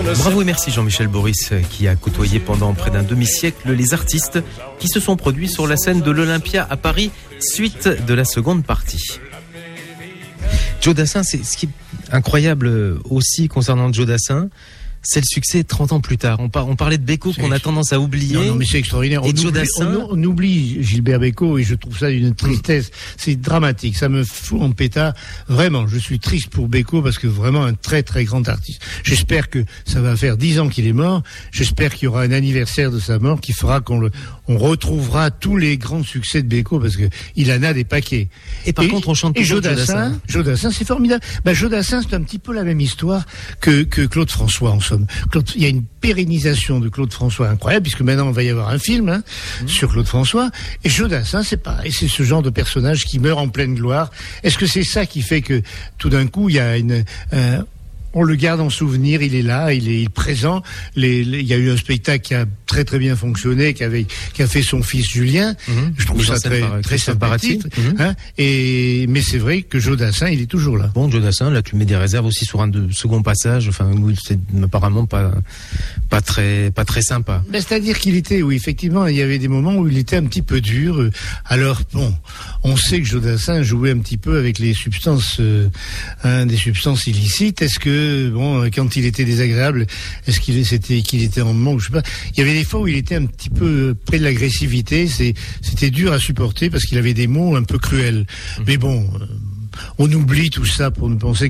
Bravo et merci Jean-Michel Boris qui a côtoyé pendant près d'un demi-siècle les artistes qui se sont produits sur la scène de l'Olympia à Paris, suite de la seconde partie. Joe Dassin, c'est ce qui est incroyable aussi concernant Joe Dassin, c'est le succès 30 ans plus tard. On parlait de Bécaud qu'on a tendance à oublier. Non, mais c'est extraordinaire. On oublie Gilbert Bécaud et je trouve ça d'une tristesse. C'est dramatique. Ça me fout en pétard. Vraiment, je suis triste pour Bécaud parce que vraiment un très très grand artiste. J'espère que ça va faire 10 ans qu'il est mort. J'espère qu'il y aura un anniversaire de sa mort qui fera qu'on retrouvera tous les grands succès de Bécaud parce que il en a des paquets. Et par contre, on chante toujours Joe Dassin, c'est formidable. Joe Dassin, c'est un petit peu la même histoire que Claude François en somme. Il y a une pérennisation de Claude François incroyable puisque maintenant il va y avoir un film sur Claude François et Joe Dassin c'est pareil, c'est ce genre de personnage qui meurt en pleine gloire. Est-ce que c'est ça qui fait que tout d'un coup il y a on le garde en souvenir, il est là, il est présent. Il y a eu un spectacle qui a très très bien fonctionné, qui a fait son fils Julien. Je trouve ça très sympathique. Mais c'est vrai que Joe Dassin, il est toujours là. Bon, Joe Dassin, là tu mets des réserves aussi sur un second passage. Enfin, c'est apparemment pas très sympa. C'est-à-dire qu'il était, oui, effectivement, il y avait des moments où il était un petit peu dur. Alors bon, on sait que Joe Dassin jouait un petit peu avec les substances, des substances illicites. Est-ce que quand il était désagréable, est-ce qu'il était en manque, je sais pas. Il y avait des fois où il était un petit peu près de l'agressivité, c'était dur à supporter parce qu'il avait des mots un peu cruels. Mais bon, on oublie tout ça pour ne penser